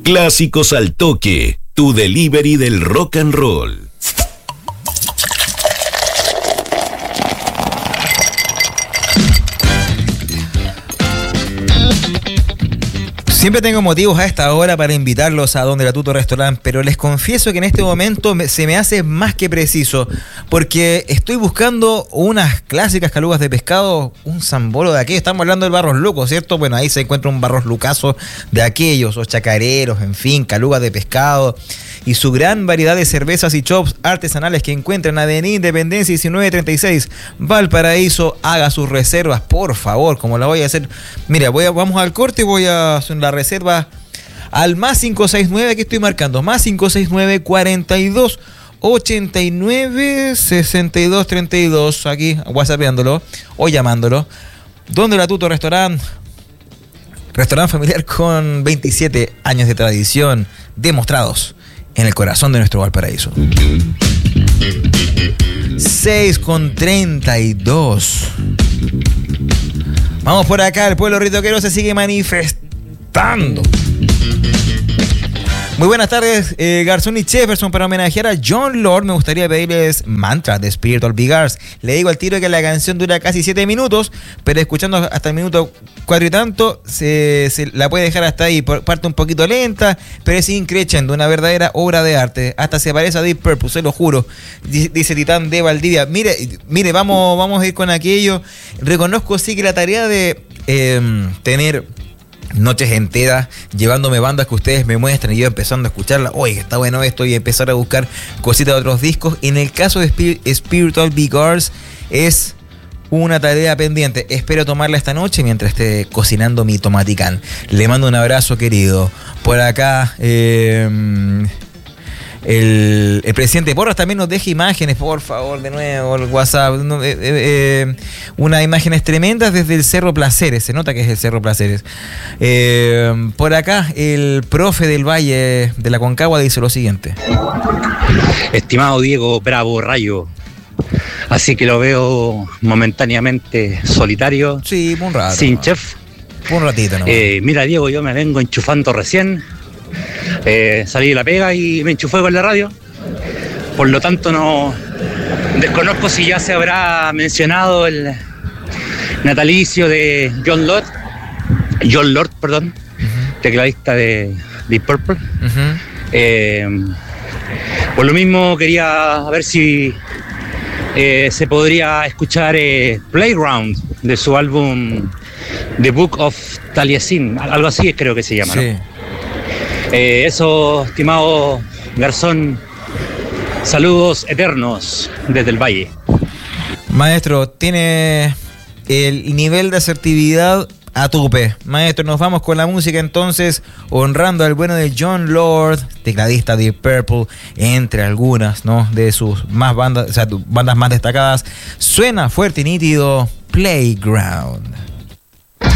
Clásicos al Toque, tu delivery del rock and roll. Siempre tengo motivos a esta hora para invitarlos a Donde la Tuto Restaurant, pero les confieso que en este momento se me hace más que preciso, porque estoy buscando unas clásicas calugas de pescado, un zambolo de aquellos. Estamos hablando del Barros Luco, ¿cierto? Bueno, ahí se encuentra un Barros Lucaso de aquellos, o chacareros, en fin, calugas de pescado, y su gran variedad de cervezas y chops artesanales que encuentran en Avenida Independencia 1936, Valparaíso. Haga sus reservas, por favor, como la voy a hacer. Mira, vamos al corte y voy a hacer la reserva al más 569, aquí estoy marcando, más 569 42 89 62 32, aquí whatsappeándolo o llamándolo. Donde la Tuto Restaurant familiar con 27 años de tradición demostrados en el corazón de nuestro Valparaíso. 6:32. Vamos por acá, el pueblo ritoquero se sigue manifestando. Muy buenas tardes, Garzón y Jefferson. Para homenajear a John Lord, me gustaría pedirles Mantra de Spiritual Beggars. Le digo al tiro que la canción dura casi 7 minutos, pero escuchando hasta el minuto 4 y tanto, se la puede dejar hasta ahí. Parte un poquito lenta, pero es increchendo, una verdadera obra de arte. Hasta se parece a Deep Purple, se lo juro. Dice Titán de Valdivia. Mire, vamos a ir con aquello. Reconozco sí que la tarea de tener noches enteras llevándome bandas que ustedes me muestran y yo empezando a escucharla, oye, está bueno esto, y empezar a buscar cositas de otros discos. En el caso de Spiritual Beggars es una tarea pendiente. Espero tomarla esta noche mientras esté cocinando mi tomaticán. Le mando un abrazo, querido. Por acá el presidente Porras también nos deja imágenes, por favor, de nuevo, el WhatsApp. Unas imágenes tremendas desde el Cerro Placeres, se nota que es el Cerro Placeres. Por acá, el profe del Valle de la Concagua dice lo siguiente: estimado Diego Bravo Rayo, así que lo veo momentáneamente solitario, sí, un rato, sin chef. Un ratito, ¿no? Mira, Diego, yo me vengo enchufando recién. Salí de la pega y me enchufé con la radio. Por lo tanto, no desconozco si ya se habrá mencionado el natalicio de John Lord, tecladista de Deep Purple. Por lo mismo quería ver si se podría escuchar Playground de su álbum The Book of Taliesin, algo así creo que se llama, sí, ¿no? Eso, estimado Garzón, saludos eternos desde el Valle. Maestro, tiene el nivel de asertividad a tope. Maestro, nos vamos con la música entonces, honrando al bueno de John Lord, tecladista de Purple, entre algunas, ¿no?, de sus más bandas, o sea, bandas más destacadas. Suena fuerte y nítido, Playground.